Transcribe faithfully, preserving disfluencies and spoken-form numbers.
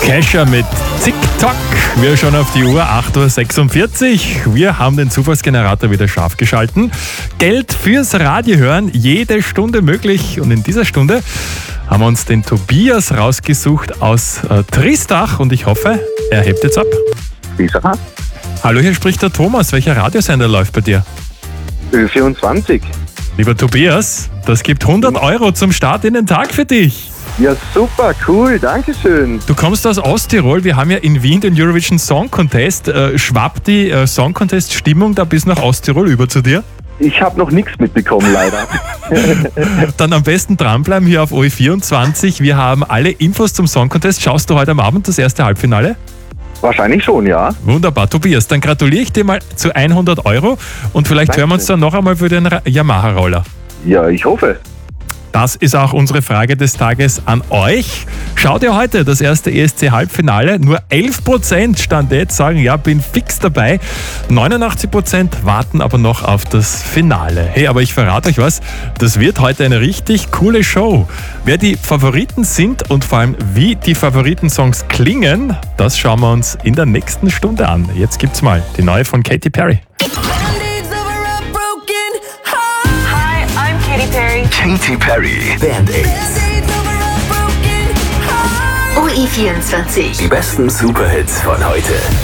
Kesha mit TikTok. Wir schauen auf die Uhr, acht Uhr sechsundvierzig. Wir haben den Zufallsgenerator wieder scharf geschalten. Geld fürs Radio hören, jede Stunde möglich. Und in dieser Stunde haben wir uns den Tobias rausgesucht aus äh, Tristach. Und ich hoffe, er hebt jetzt ab. Tristach. Hallo, hier spricht der Thomas. Welcher Radiosender läuft bei dir? Ö vierundzwanzig. Lieber Tobias, das gibt hundert Euro zum Start in den Tag für dich. Ja, super, cool, dankeschön. Du kommst aus Osttirol. Wir haben ja in Wien den Eurovision Song Contest. Äh, schwappt die äh, Song Contest Stimmung da bis nach Osttirol über zu dir? Ich habe noch nichts mitbekommen, leider. Dann am besten dranbleiben hier auf O E vierundzwanzig. Wir haben alle Infos zum Song Contest. Schaust du heute am Abend das erste Halbfinale? Wahrscheinlich schon, ja. Wunderbar, Tobias. Dann gratuliere ich dir mal zu hundert Euro und vielleicht Danke. hören wir uns dann noch einmal für den Yamaha-Roller. Ja, ich hoffe. Das ist auch unsere Frage des Tages an euch. Schaut ihr heute das erste E S C-Halbfinale? Nur elf Prozent stand jetzt, sagen, ja, bin fix dabei. neunundachtzig Prozent warten aber noch auf das Finale. Hey, aber ich verrate euch was, das wird heute eine richtig coole Show. Wer die Favoriten sind und vor allem wie die Favoritensongs klingen, das schauen wir uns in der nächsten Stunde an. Jetzt gibt's mal die neue von Katy Perry. Katy Perry, Band-Aids. O E vierundzwanzig. Die besten Superhits von heute.